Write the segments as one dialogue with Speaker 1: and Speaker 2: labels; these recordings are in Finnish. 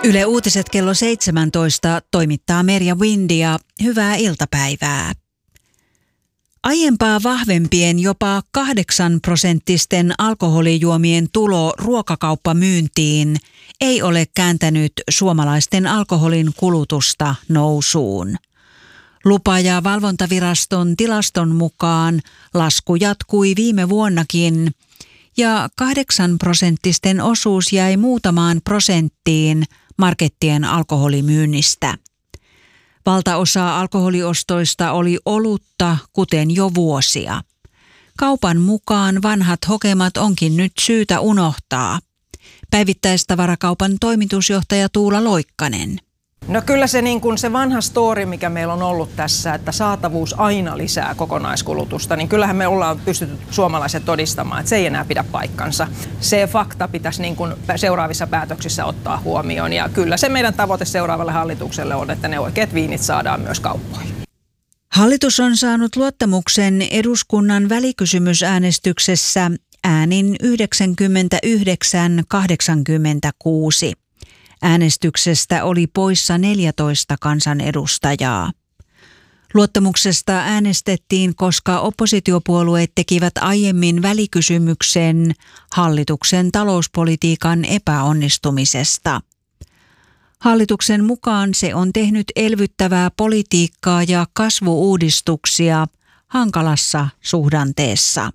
Speaker 1: Yle Uutiset kello 17 toimittaa Merja Windia. Hyvää iltapäivää. Aiempaa vahvempien jopa 8% alkoholijuomien tulo ruokakauppamyyntiin ei ole kääntänyt suomalaisten alkoholin kulutusta nousuun. Lupa- ja valvontaviraston tilaston mukaan lasku jatkui viime vuonnakin ja 8% osuus jäi muutamaan prosenttiin markettien alkoholimyynnistä. Valtaosa alkoholiostoista oli olutta, kuten jo vuosia. Kaupan mukaan vanhat hokemat onkin nyt syytä unohtaa. Päivittäistavarakaupan toimitusjohtaja Tuula Loikkanen.
Speaker 2: No kyllä se vanha story, mikä meillä on ollut tässä, että saatavuus aina lisää kokonaiskulutusta, niin kyllähän me ollaan pystytty suomalaiset todistamaan, että se ei enää pidä paikkansa. Se fakta pitäisi seuraavissa päätöksissä ottaa huomioon ja kyllä se meidän tavoite seuraavalle hallitukselle on, että ne oikeat viinit saadaan myös kauppoihin.
Speaker 1: Hallitus on saanut luottamuksen eduskunnan välikysymysäänestyksessä äänin 99-86. Äänestyksestä oli poissa 14 kansanedustajaa. Luottamuksesta äänestettiin, koska oppositiopuolueet tekivät aiemmin välikysymyksen hallituksen talouspolitiikan epäonnistumisesta. Hallituksen mukaan se on tehnyt elvyttävää politiikkaa ja kasvu-uudistuksia hankalassa suhdanteessa.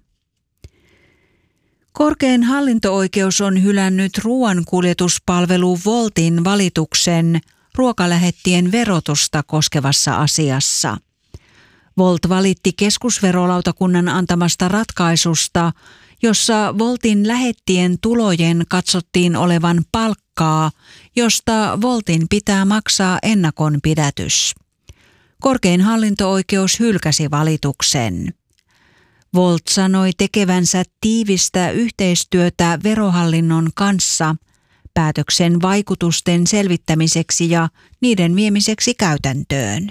Speaker 1: Korkein hallinto-oikeus on hylännyt ruoankuljetuspalvelu Woltin valituksen ruokalähettien verotusta koskevassa asiassa. Wolt valitti keskusverolautakunnan antamasta ratkaisusta, jossa Woltin lähettien tulojen katsottiin olevan palkkaa, josta Woltin pitää maksaa ennakonpidätys. Korkein hallinto-oikeus hylkäsi valituksen. Wolt sanoi tekevänsä tiivistä yhteistyötä verohallinnon kanssa päätöksen vaikutusten selvittämiseksi ja niiden viemiseksi käytäntöön.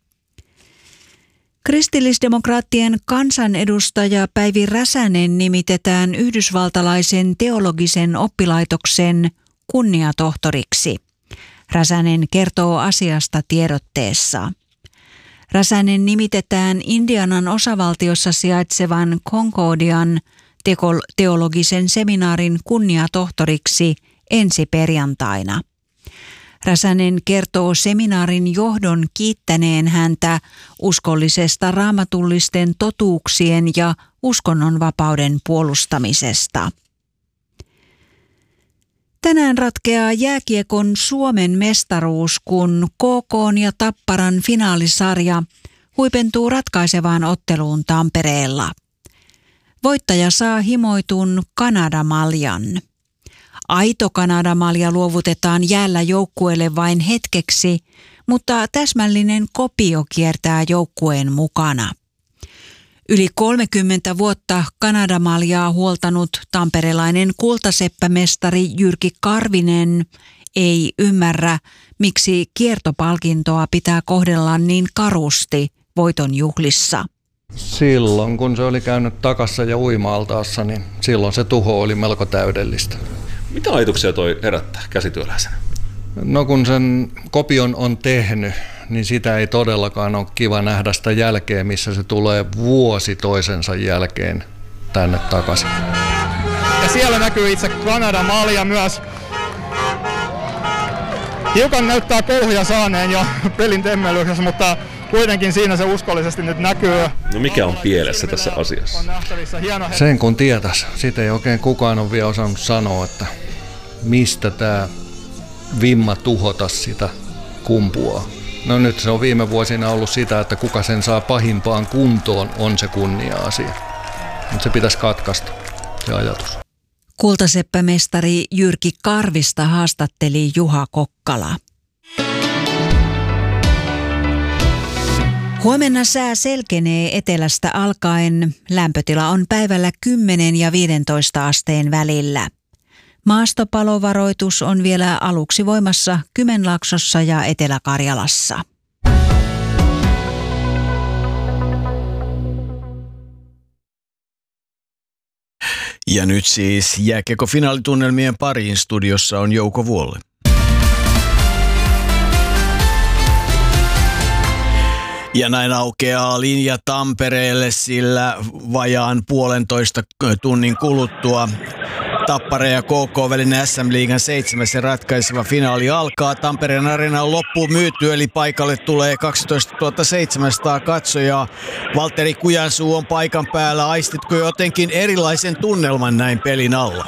Speaker 1: Kristillisdemokraattien kansanedustaja Päivi Räsänen nimitetään yhdysvaltalaisen teologisen oppilaitoksen kunniatohtoriksi. Räsänen kertoo asiasta tiedotteessa. Räsänen nimitetään Indianan osavaltiossa sijaitsevan Concordian teologisen seminaarin kunniatohtoriksi ensi perjantaina. Räsänen kertoo seminaarin johdon kiittäneen häntä uskollisesta raamatullisten totuuksien ja uskonnonvapauden puolustamisesta. Tänään ratkeaa jääkiekon Suomen mestaruus, kun KK:n ja Tapparan finaalisarja huipentuu ratkaisevaan otteluun Tampereella. Voittaja saa himoitun Kanadamaljan. Aito Kanadamalja luovutetaan jäällä joukkueelle vain hetkeksi, mutta täsmällinen kopio kiertää joukkueen mukana. Yli 30 vuotta Kanadamaljaa huoltanut tamperelainen kultaseppämestari Jyrki Karvinen ei ymmärrä, miksi kiertopalkintoa pitää kohdella niin karusti voiton juhlissa.
Speaker 3: Silloin kun se oli käynyt takassa ja uima-altaassa, niin silloin se tuho oli melko täydellistä.
Speaker 4: Mitä ajatuksia toi herättää käsityöläisenä?
Speaker 3: No kun sen kopion on tehnyt, niin sitä ei todellakaan ole kiva nähdä sitä jälkeen, missä se tulee vuosi toisensa jälkeen tänne takaisin.
Speaker 5: Ja siellä näkyy itse Kanadamalja myös. Hiukan näyttää kolhuja saaneen jo pelin temmelyksessä, mutta kuitenkin siinä se uskollisesti nyt näkyy.
Speaker 4: No mikä on pielessä tässä asiassa?
Speaker 3: Sen kun tietäisi. Sitä ei oikein kukaan ole vielä osannut sanoa, että mistä tämä vimma tuhota sitä kumpuaa. No nyt se on viime vuosina ollut sitä, että kuka sen saa pahimpaan kuntoon, on se kunnia-asia. Mutta se pitäisi katkaista, se ajatus.
Speaker 1: Kultaseppämestari Jyrki Karvista haastatteli Juha Kokkala. Huomenna sää selkenee etelästä alkaen. Lämpötila on päivällä 10 ja 15 asteen välillä. Maastopalovaroitus on vielä aluksi voimassa Kymenlaaksossa ja Etelä-Karjalassa.
Speaker 6: Ja nyt siis jääkiekko-finaalitunnelmien pariin. Studiossa on Jouko Vuolle. Ja näin aukeaa linja Tampereelle, sillä vajaan 1,5 tunnin kuluttua Tappara ja KK välinen SM-liigan 7. ratkaiseva finaali alkaa. Tampereen areena on loppuun myyty, eli paikalle tulee 12 700 katsojaa. Valtteri Kujansuu on paikan päällä. Aistitko jotenkin erilaisen tunnelman näin pelin alla?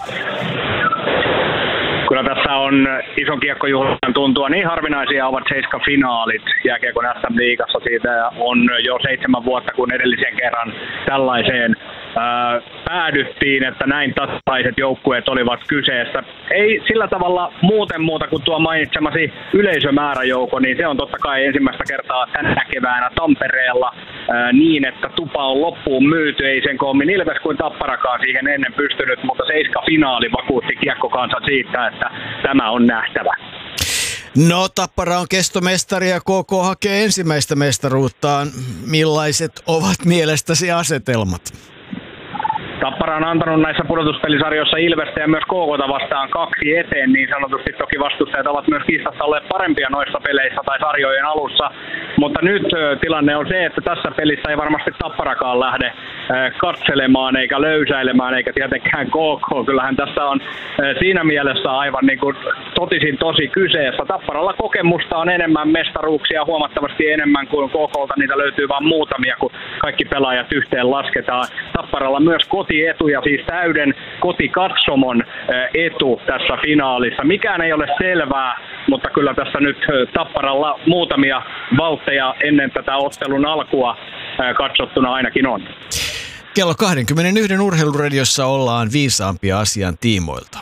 Speaker 7: Kyllä tässä on ison kiekkojuhlan tuntua. Niin harvinaisia ovat 7-finaalit jääkiekon SM-liigassa. Siitä on jo 7 vuotta, kun edellisen kerran tällaiseen päädyttiin, että näin tasaiset joukkueet olivat kyseessä. Ei sillä tavalla muuta kuin tuo mainitsemasi yleisömääräjoukko, niin se on totta kai ensimmäistä kertaa tänä keväänä Tampereella niin, että tupa on loppuun myyty. Ei sen koommin Ilves kuin Tapparakaan siihen ennen pystynyt, mutta 7-finaali vakuutti kiekkokansan siitä, että tämä on nähtävä.
Speaker 6: No, Tappara on kestomestari ja KK hakee ensimmäistä mestaruuttaan. Millaiset ovat mielestäsi asetelmat?
Speaker 7: Tappara on antanut näissä pudotuspelisarjoissa Ilvestä ja myös KK:ta vastaan 2 eteen, niin sanotusti toki vastustajat ovat myös kiistassa olleet parempia noissa peleissä tai sarjojen alussa, mutta nyt tilanne on se, että tässä pelissä ei varmasti Tapparakaan lähde katselemaan eikä löysäilemään eikä tietenkään KK. Kyllähän tässä on siinä mielessä aivan niin kuin totisin tosi kyseessä. Tapparalla kokemusta on enemmän, mestaruuksia huomattavasti enemmän kuin KK:lta, niitä löytyy vain muutamia, kun kaikki pelaajat yhteen lasketaan. Tapparalla myös kotietu ja siis täyden kotikatsomon etu tässä finaalissa. Mikään ei ole selvää, mutta kyllä tässä nyt Tapparalla muutamia valtteja ennen tätä ottelun alkua katsottuna ainakin on.
Speaker 6: Kello 21 Urheiluradiossa ollaan viisaampia asian tiimoilta.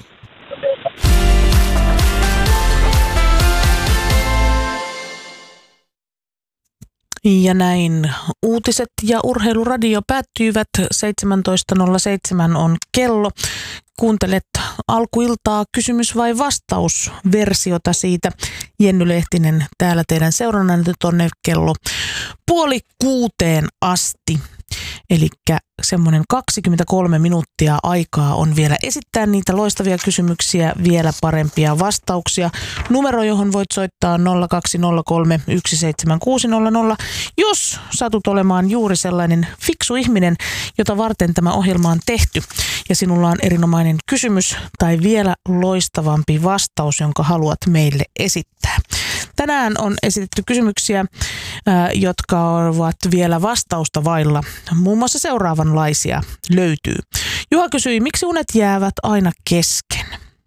Speaker 8: Ja näin uutiset ja Urheiluradio päättyivät. 17.07 on kello. Kuuntelet alkuiltaa kysymys- vai vastausversiota siitä. Jenny Lehtinen täällä teidän seurannanne tuonne kello 5:30 asti. Eli semmoinen 23 minuuttia aikaa on vielä esittää niitä loistavia kysymyksiä, vielä parempia vastauksia. Numero, johon voit soittaa 0203 17600, jos satut olemaan juuri sellainen fiksu ihminen, jota varten tämä ohjelma on tehty. Ja sinulla on erinomainen kysymys tai vielä loistavampi vastaus, jonka haluat meille esittää. Tänään on esitetty kysymyksiä, jotka ovat vielä vastausta vailla. Muun muassa seuraavanlaisia löytyy. Juha kysyi, miksi unet jäävät aina kesken?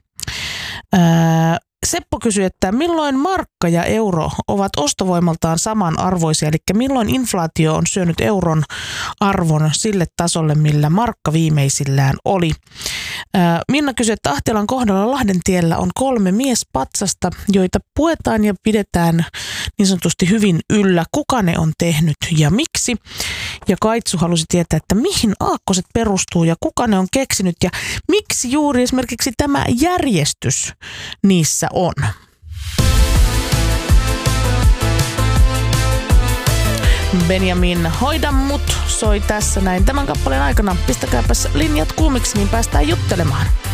Speaker 8: Seppo kysyi, että milloin markka ja euro ovat ostovoimaltaan samanarvoisia, eli milloin inflaatio on syönyt euron arvon sille tasolle, millä markka viimeisillään oli. Minna kysyi, että Ahtelan kohdalla Lahdentiellä on 3 miespatsasta, joita puetaan ja pidetään niin sanotusti hyvin yllä. Kuka ne on tehnyt ja miksi? Ja Kaitsu halusi tietää, että mihin aakkoset perustuu ja kuka ne on keksinyt ja miksi juuri esimerkiksi tämä järjestys niissä on. Benjamin Hoida mut soi tässä näin tämän kappaleen aikana. Pistäkääpäs linjat kuumiksi, niin päästään juttelemaan.